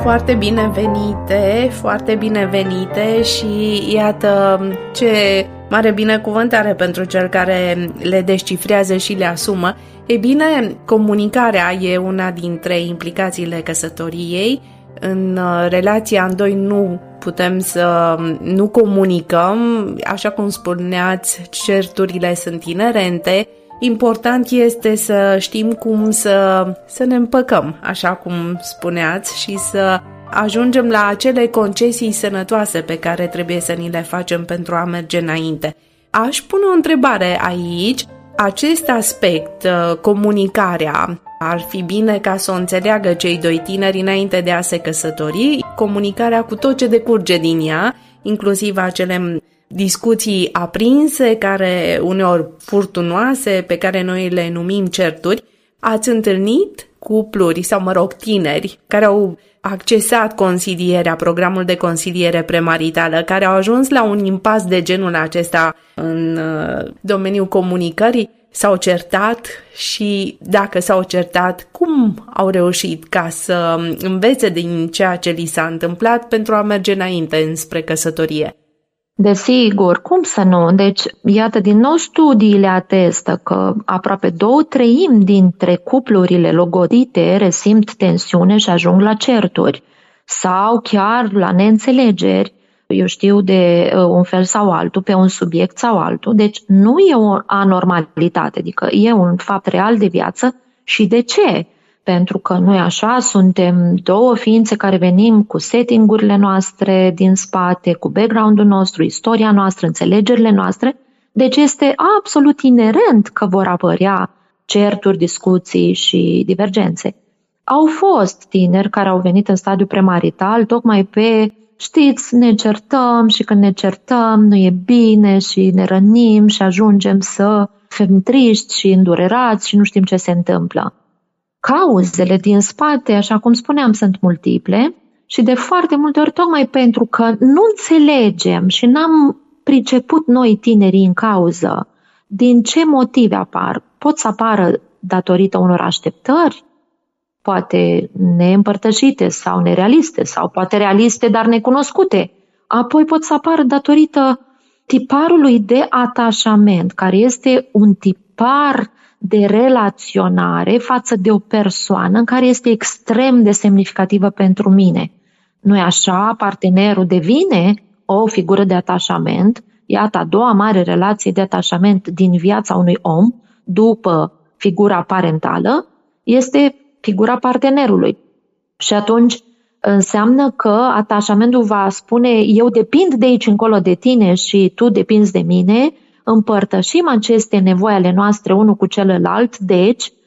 Foarte binevenite și iată ce mare binecuvântare pentru cel care le descifrează și le asumă. Ei bine, comunicarea e una dintre implicațiile căsătoriei. În relația în doi nu putem să nu comunicăm, așa cum spuneați, certurile sunt inerente. Important este să știm cum să ne împăcăm, așa cum spuneați, și să ajungem la acele concesii sănătoase pe care trebuie să ni le facem pentru a merge înainte. Aș pune o întrebare aici. Acest aspect, comunicarea, ar fi bine ca să o înțeleagă cei doi tineri înainte de a se căsători, comunicarea cu tot ce decurge din ea, inclusiv acele discuții aprinse, care uneori furtunoase, pe care noi le numim certuri. Ați întâlnit cupluri sau, tineri care au accesat consilierea, programul de consiliere premaritală, care au ajuns la un impas de genul acesta în domeniul comunicării? S-au certat și dacă s-au certat, cum au reușit ca să învețe din ceea ce li s-a întâmplat pentru a merge înainte înspre căsătorie? Desigur, cum să nu? Deci, iată, din nou studiile atestă că aproape 2/3 dintre cuplurile logodite resimt tensiune și ajung la certuri sau chiar la neînțelegeri, eu știu, de un fel sau altul, pe un subiect sau altul. Deci nu e o anormalitate, adică e un fapt real de viață. Și de ce? Pentru că noi așa suntem două ființe care venim cu setting-urile noastre din spate, cu background-ul nostru, istoria noastră, înțelegerile noastre. Deci este absolut inerent că vor apărea certuri, discuții și divergențe. Au fost tineri care au venit în stadiu premarital tocmai pe, știți, ne certăm și când ne certăm nu e bine și ne rănim și ajungem să fim triști și îndurerați și nu știm ce se întâmplă. Cauzele din spate, așa cum spuneam, sunt multiple și de foarte multe ori tocmai pentru că nu înțelegem și n-am priceput noi tinerii în cauză din ce motive apar. Pot să apară datorită unor așteptări, poate neîmpărtășite sau nerealiste, sau poate realiste, dar necunoscute. Apoi pot să apară datorită tiparului de atașament, care este un tipar de relaționare față de o persoană în care este extrem de semnificativă pentru mine. Nu-i așa? Partenerul devine o figură de atașament. Iată, a doua mare relație de atașament din viața unui om, după figura parentală, este figura partenerului. Și atunci înseamnă că atașamentul va spune: eu depind de aici încolo de tine și tu depinzi de mine, împărtășim aceste nevoi ale noastre unul cu celălalt, deci